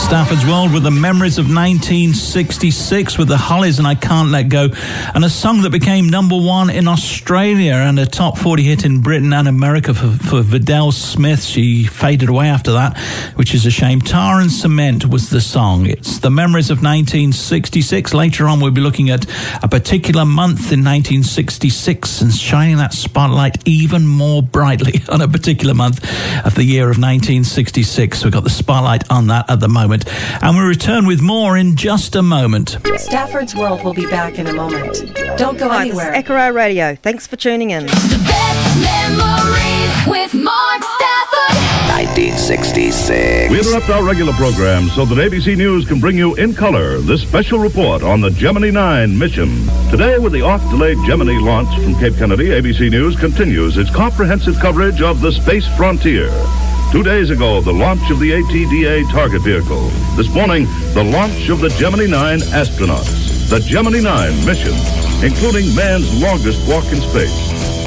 Stafford's World with the memories of 1966 with the Hollies and I Can't Let Go, and a song that became number one in Australia and a top 40 hit in Britain and America for Vidal Smith. She faded away after that, which is a shame. Tar and Cement was the song. It's the memories of 1966. Later on, we'll be looking at a particular month in 1966 and shining that spotlight even more brightly on a particular month of the year of 1966. We've got the spotlight on that at the moment, and we'll return with more in just a moment. Stafford's World will be back in a moment. Don't go anywhere. This is Echo Radio. Thanks for tuning in. The best memories with Mark Stafford. 1966. We interrupt our regular program so that ABC News can bring you in color this special report on the Gemini 9 mission. Today, with the oft-delayed Gemini launch from Cape Kennedy, ABC News continues its comprehensive coverage of the space frontier. 2 days ago, the launch of the ATDA target vehicle. This morning, the launch of the Gemini 9 astronauts. The Gemini 9 mission, including man's longest walk in space.